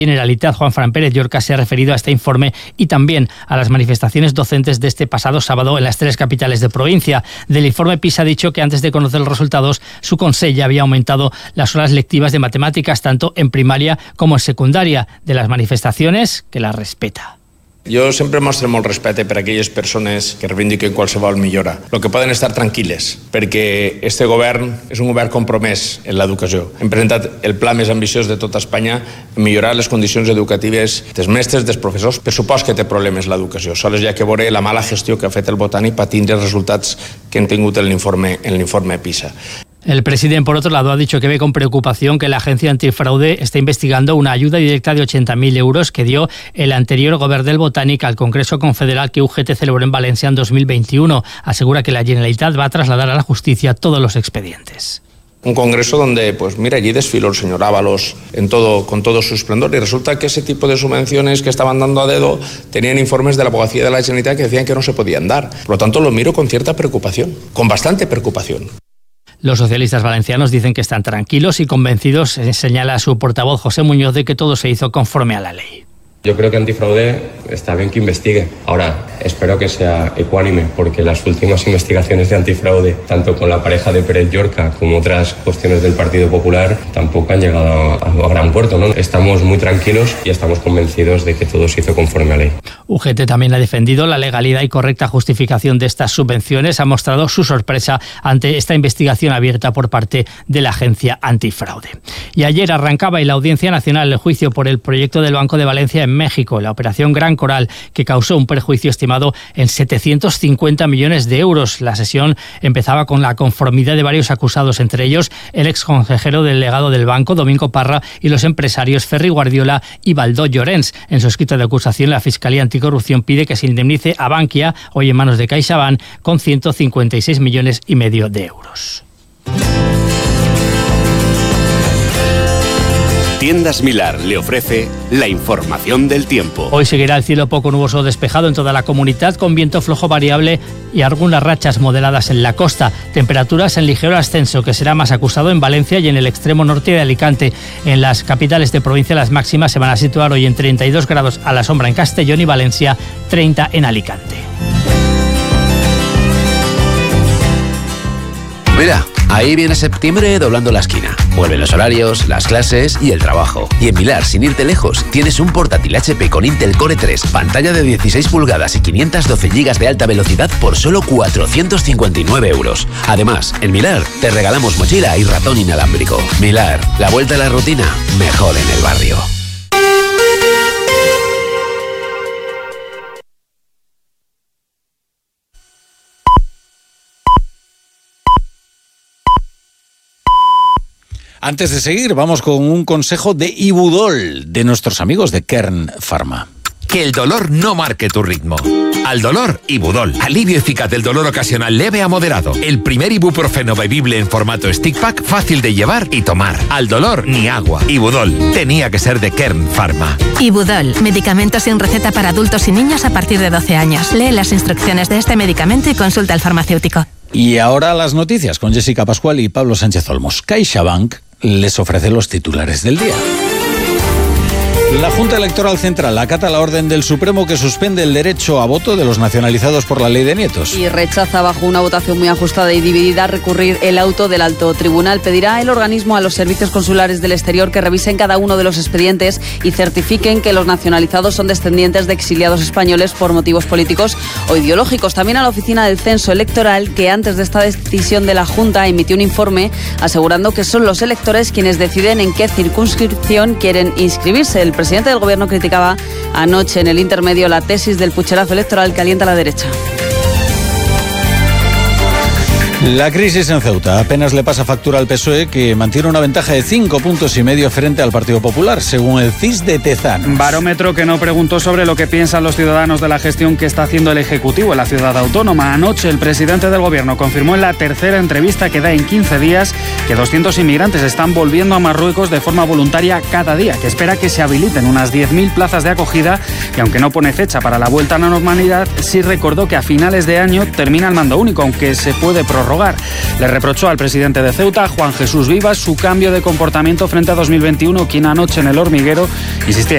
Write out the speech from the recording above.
Generalitat, Juan Fran Pérez Llorca, se ha referido a este informe y también a las manifestaciones docentes de este pasado sábado en las 3 capitales de provincia. Del informe PISA ha dicho que antes de conocer los resultados, su Consell ya había aumentado las horas lectivas de matemáticas tanto en primaria como en secundaria. De las manifestaciones, que las respeta. Jo sempre mostro molt respecte per a aquelles persones que reivindiquen qualsevol millora. El que poden estar tranquil·les, perquè este govern és un govern compromès en l'educació. Hem presentat el pla més ambiciós de tota Espanya en millorar les condicions educatives dels mestres, dels professors. Per supost que té problemes l'educació. Sols hi ha que veure la mala gestió que ha fet el Botànic per tindre els resultats que hem tingut en l'informe PISA. El presidente, por otro lado, ha dicho que ve con preocupación que la agencia antifraude está investigando una ayuda directa de 80.000 euros que dio el anterior gobierno del Botànic al Congreso Confederal que UGT celebró en Valencia en 2021. Asegura que la Generalitat va a trasladar a la justicia todos los expedientes. Un congreso donde, pues mira, allí desfiló el señor Ábalos con todo su esplendor, y resulta que ese tipo de subvenciones que estaban dando a dedo tenían informes de la abogacía de la Generalitat que decían que no se podían dar. Por lo tanto, lo miro con cierta preocupación, con bastante preocupación. Los socialistas valencianos dicen que están tranquilos y convencidos, señala su portavoz José Muñoz, de que todo se hizo conforme a la ley. Yo creo que Antifraude está bien que investigue. Ahora, espero que sea ecuánime, porque las últimas investigaciones de Antifraude, tanto con la pareja de Pérez Llorca como otras cuestiones del Partido Popular, tampoco han llegado a gran puerto, ¿no? Estamos muy tranquilos y estamos convencidos de que todo se hizo conforme a ley. UGT también ha defendido la legalidad y correcta justificación de estas subvenciones. Ha mostrado su sorpresa ante esta investigación abierta por parte de la agencia antifraude. Y ayer arrancaba en la Audiencia Nacional el juicio por el proyecto del Banco de Valencia en México, la operación Gran Coral, que causó un perjuicio estimado en 750 millones de euros. La sesión empezaba con la conformidad de varios acusados, entre ellos el exconsejero delegado del banco, Domingo Parra, y los empresarios Ferri Guardiola y Baldó Llorens. En su escrito de acusación, la Fiscalía Anticorrupción pide que se indemnice a Bankia, hoy en manos de CaixaBank, con 156,5 millones de euros. Tiendas Milar le ofrece la información del tiempo. Hoy seguirá el cielo poco nuboso o despejado en toda la comunidad, con viento flojo variable y algunas rachas moderadas en la costa. Temperaturas en ligero ascenso, que será más acusado en Valencia y en el extremo norte de Alicante. En las capitales de provincia las máximas se van a situar hoy en 32 grados a la sombra en Castellón y Valencia, 30 en Alicante. Mira, ahí viene septiembre doblando la esquina. Vuelven los horarios, las clases y el trabajo. Y en Milar, sin irte lejos, tienes un portátil HP con Intel Core 3, pantalla de 16 pulgadas y 512 GB de alta velocidad por solo 459 euros. Además, en Milar te regalamos mochila y ratón inalámbrico. Milar, la vuelta a la rutina, mejor en el barrio. Antes de seguir, vamos con un consejo de Ibudol, de nuestros amigos de Kern Pharma. Que el dolor no marque tu ritmo. Al dolor, Ibudol. Alivio eficaz del dolor ocasional leve a moderado. El primer ibuprofeno bebible en formato stick pack, fácil de llevar y tomar. Al dolor, ni agua. Ibudol. Tenía que ser de Kern Pharma. Ibudol. Medicamento sin receta para adultos y niños a partir de 12 años. Lee las instrucciones de este medicamento y consulta al farmacéutico. Y ahora las noticias con Jessica Pascual y Pablo Sánchez Olmos. CaixaBank les ofrece los titulares del día. La Junta Electoral Central acata la orden del Supremo que suspende el derecho a voto de los nacionalizados por la ley de nietos. Y rechaza, bajo una votación muy ajustada y dividida, recurrir el auto del alto tribunal. Pedirá el organismo a los servicios consulares del exterior que revisen cada uno de los expedientes y certifiquen que los nacionalizados son descendientes de exiliados españoles por motivos políticos o ideológicos. También a la Oficina del Censo Electoral, que antes de esta decisión de la Junta emitió un informe asegurando que son los electores quienes deciden en qué circunscripción quieren inscribirse. El presidente del Gobierno criticaba anoche en el intermedio la tesis del pucherazo electoral que alienta a la derecha. La crisis en Ceuta apenas le pasa factura al PSOE, que mantiene una ventaja de 5,5 puntos frente al Partido Popular, según el CIS de Tezanos. Barómetro que no preguntó sobre lo que piensan los ciudadanos de la gestión que está haciendo el Ejecutivo en la ciudad autónoma. Anoche el presidente del Gobierno confirmó en la tercera entrevista que da en 15 días que 200 inmigrantes están volviendo a Marruecos de forma voluntaria cada día, que espera que se habiliten unas 10.000 plazas de acogida, y aunque no pone fecha para la vuelta a la normalidad, sí recordó que a finales de año termina el mando único, aunque se puede prorrogar. Le reprochó al presidente de Ceuta, Juan Jesús Vivas, su cambio de comportamiento frente a 2021, quien anoche en El Hormiguero insistía